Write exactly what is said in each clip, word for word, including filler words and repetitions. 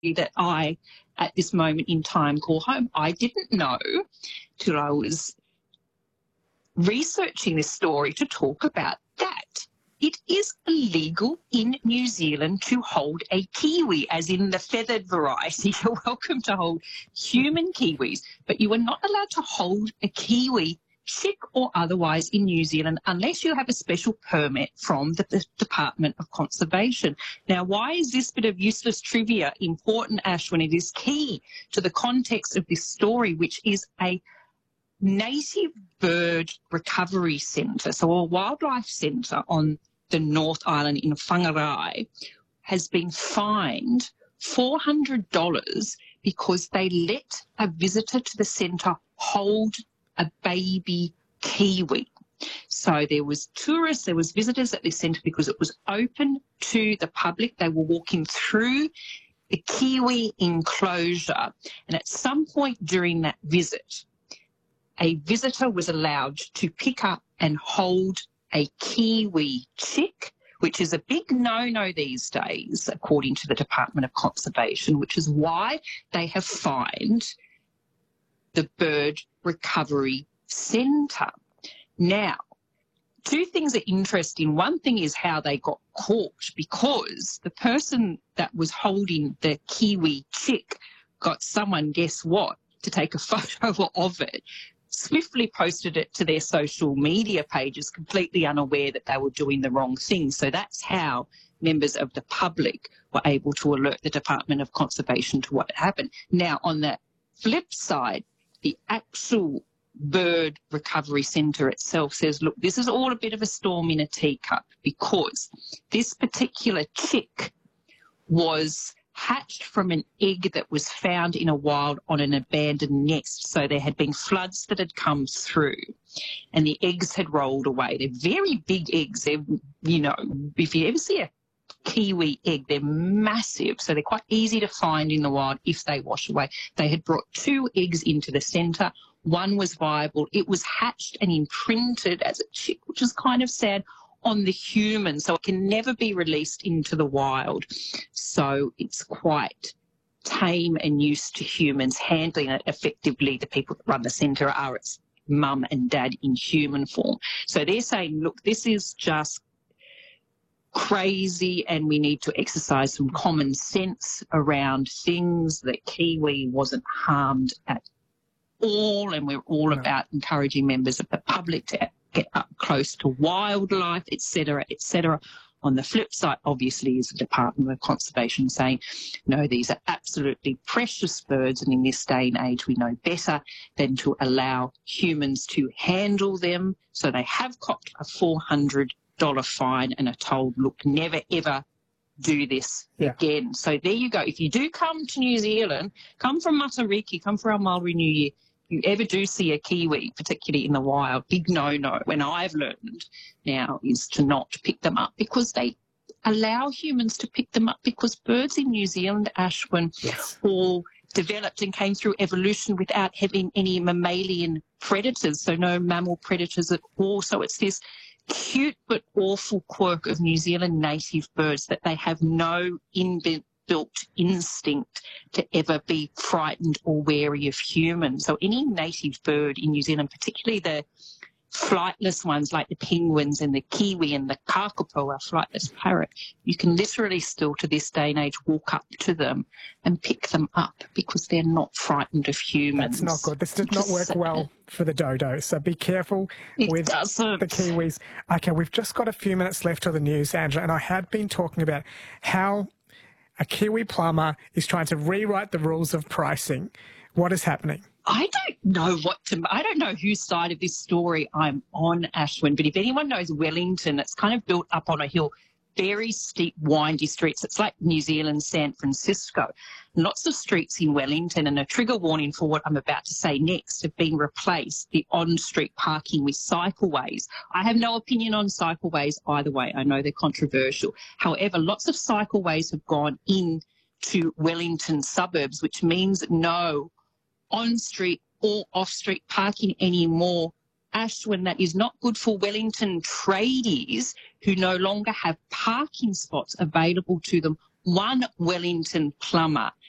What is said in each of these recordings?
that I, at this moment in time, call home. I didn't know till I was researching this story to talk about that. It is illegal in New Zealand to hold a kiwi, as in the feathered variety. You're welcome to hold human kiwis, but you are not allowed to hold a kiwi, chick or otherwise, in New Zealand unless you have a special permit from the, the Department of Conservation. Now, why is this bit of useless trivia important, Ash, when it is key to the context of this story, which is a native bird recovery centre, so a wildlife centre on the North Island in Whangarei, has been fined four hundred dollars because they let a visitor to the centre hold a baby kiwi. So there was tourists, there was visitors at this centre because it was open to the public. They were walking through the kiwi enclosure, and at some point during that visit, a visitor was allowed to pick up and hold a kiwi chick, which is a big no-no these days, according to the Department of Conservation, which is why they have fined the Bird Recovery Centre. Now, two things are interesting. One thing is how they got caught, because the person that was holding the kiwi chick got someone, guess what, to take a photo of it, swiftly posted it to their social media pages, completely unaware that they were doing the wrong thing. So that's how members of the public were able to alert the Department of Conservation to what had happened. Now, on the flip side, the actual Bird Recovery Centre itself says, look, this is all a bit of a storm in a teacup, because this particular chick was hatched from an egg that was found in a wild on an abandoned nest. So there had been floods that had come through and the eggs had rolled away. They're very big eggs. They're, you know, if you ever see a kiwi egg, they're massive. So they're quite easy to find in the wild if they wash away. They had brought two eggs into the centre. One was viable. It was hatched and imprinted as a chick, which is kind of sad, on the human, so it can never be released into the wild. So it's quite tame and used to humans handling it effectively. The people that run the centre are its mum and dad in human form. So they're saying, look, this is just crazy and we need to exercise some common sense around things. That kiwi wasn't harmed at all, and we're all no. about encouraging members of the public to get up close to wildlife, et cetera, et cetera. On the flip side, obviously, is the Department of Conservation saying, no, these are absolutely precious birds, and in this day and age we know better than to allow humans to handle them. So they have copped a four hundred dollars fine and are told, look, never, ever do this yeah. again. So there you go. If you do come to New Zealand, come from Matariki, come for our Māori New Year, you ever do see a kiwi, particularly in the wild, big no-no, when I've learned now, is to not pick them up, because they allow humans to pick them up, because birds in New Zealand, Ashwin, yes. all developed and came through evolution without having any mammalian predators, so no mammal predators at all. So it's this cute but awful quirk of New Zealand native birds that they have no inbuilt built instinct to ever be frightened or wary of humans. So any native bird in New Zealand, particularly the flightless ones like the penguins and the kiwi and the kakapo, our flightless parrot, you can literally still to this day and age walk up to them and pick them up because they're not frightened of humans. That's not good. This did not work well for the dodo, so be careful it with doesn't. the kiwis. Okay, we've just got a few minutes left of the news, Angela, and I had been talking about how a kiwi plumber is trying to rewrite the rules of pricing. What is happening? I don't know what to, I don't know whose side of this story I'm on, Ashwin, but if anyone knows Wellington, it's kind of built up on a hill, very steep, windy streets. It's like New Zealand, San Francisco. Lots of streets in Wellington, and a trigger warning for what I'm about to say next, have been replaced, the on-street parking, with cycleways. I have no opinion on cycleways either way. I know they're controversial. However, lots of cycleways have gone in to Wellington suburbs, which means no on-street or off-street parking anymore. Ashwin, that is not good for Wellington tradies who no longer have parking spots available to them. One Wellington plumber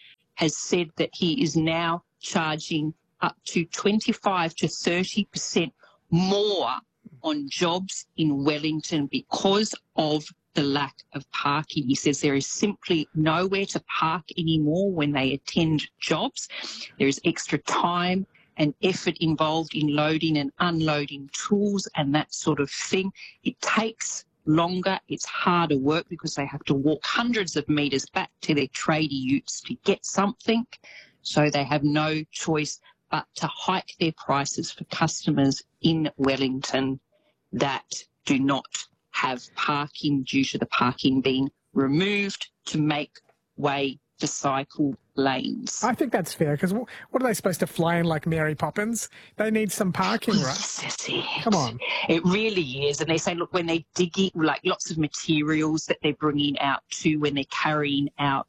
has said that he is now charging up to twenty-five to thirty percent more on jobs in Wellington because of the lack of parking. He says there is simply nowhere to park anymore when they attend jobs. There is extra time and effort involved in loading and unloading tools and that sort of thing. It takes longer, it's harder work because they have to walk hundreds of metres back to their tradie utes to get something. So they have no choice but to hike their prices for customers in Wellington that do not have parking due to the parking being removed to make way for cycle lanes. I think that's fair, because what are they supposed to fly in like Mary Poppins? They need some parking, right? Yes, it. Come on. It really is. And they say, look, when they're digging, like lots of materials that they're bringing out too, when they're carrying out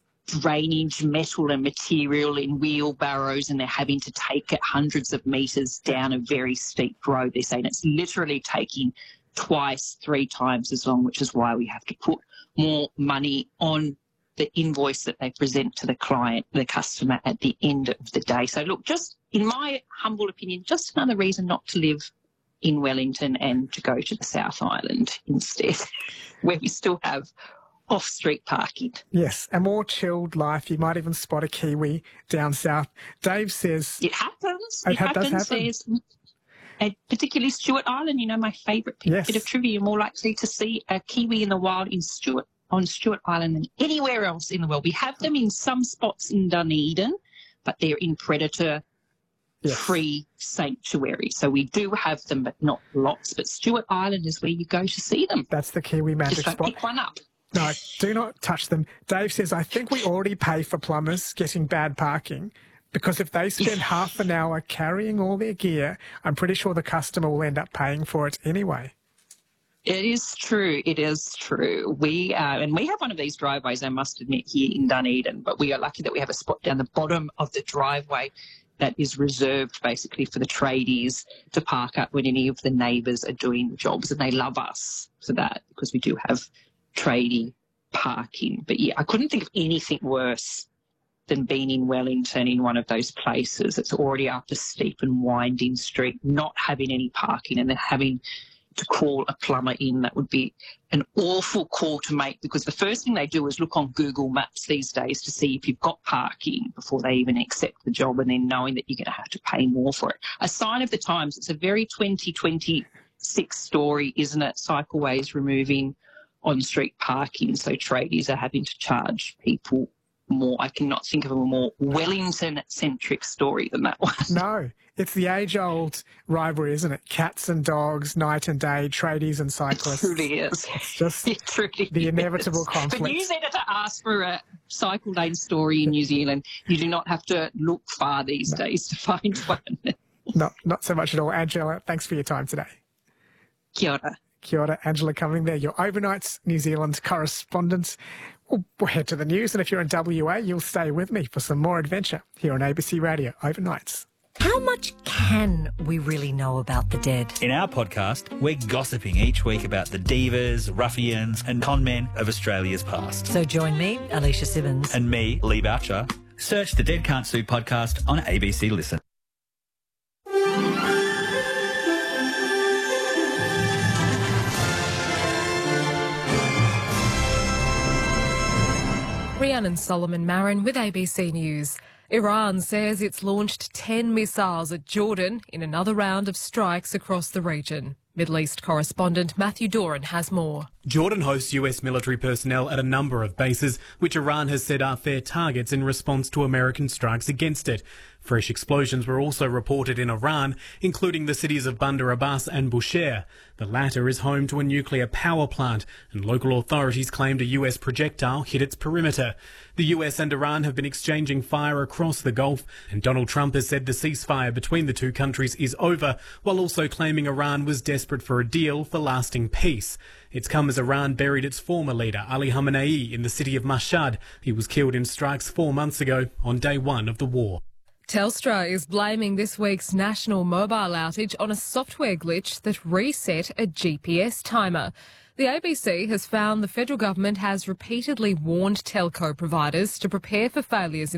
drainage metal and material in wheelbarrows and they're having to take it hundreds of metres down a very steep road, they're saying it's literally taking twice, three times as long, which is why we have to put more money on the invoice that they present to the client, the customer at the end of the day. So look, just in my humble opinion, just another reason not to live in Wellington and to go to the South Island instead, where we still have off-street parking. Yes, a more chilled life. You might even spot a Kiwi down south. Dave says... It happens. It, it ha- happens. does happen. There's, and particularly Stewart Island, you know, my favourite Yes. bit of trivia. You're more likely to see a Kiwi in the wild in Stewart on Stewart Island than anywhere else in the world. We have them in some spots in Dunedin, but they're in predator Yes. free sanctuary. So we do have them, but not lots. But Stewart Island is where you go to see them. That's the Kiwi magic Just don't spot. pick one up. No, do not touch them. Dave says, I think we already pay for plumbers getting bad parking, because if they spend half an hour carrying all their gear, I'm pretty sure the customer will end up paying for it anyway. It is true. It is true. We uh, and we have one of these driveways, I must admit, here in Dunedin, but we are lucky that we have a spot down the bottom of the driveway that is reserved basically for the tradies to park up when any of the neighbours are doing jobs, and they love us for that because we do have tradie parking. But yeah, I couldn't think of anything worse than being in Wellington in one of those places. It's already up a steep and winding street, not having any parking, and then having to call a plumber in. That would be an awful call to make, because the first thing they do is look on Google Maps these days to see if you've got parking before they even accept the job, and then knowing that you're going to have to pay more for it. A sign of the times. It's a very twenty twenty-six story, isn't it? Cycleways removing on-street parking, so tradies are having to charge people more. I cannot think of a more Wellington-centric story than that one. No, it's the age-old rivalry, isn't it? Cats and dogs, night and day, tradies and cyclists. It truly is. It's just it truly the is. inevitable conflict. For news editor asks for a cycle lane story in New Zealand, you do not have to look far these no. days to find one. Not, not so much at all. Angela, thanks for your time today. Kia ora. Kia ora, Angela Cumming there, your Overnights New Zealand correspondent. We'll, we'll head to the news, and if you're in W A, you'll stay with me for some more adventure here on A B C Radio Overnights. How much can we really know about the dead? In our podcast, we're gossiping each week about the divas, ruffians and con men of Australia's past. So join me, Alicia Simmons. And me, Lee Boucher. Search the Dead Can't Sue podcast on A B C Listen. Rhiannon Solomon Marin with A B C News. Iran says it's launched ten missiles at Jordan in another round of strikes across the region. Middle East correspondent Matthew Doran has more. Jordan hosts U S military personnel at a number of bases, which Iran has said are fair targets in response to American strikes against it. Fresh explosions were also reported in Iran, including the cities of Bandar Abbas and Bushehr. The latter is home to a nuclear power plant, and local authorities claimed a U S projectile hit its perimeter. The U S and Iran have been exchanging fire across the Gulf, and Donald Trump has said the ceasefire between the two countries is over, while also claiming Iran was desperate for a deal for lasting peace. It's come as Iran buried its former leader, Ali Khamenei, in the city of Mashhad. He was killed in strikes four months ago on day one of the war. Telstra is blaming this week's national mobile outage on a software glitch that reset a G P S timer. The A B C has found the federal government has repeatedly warned telco providers to prepare for failures in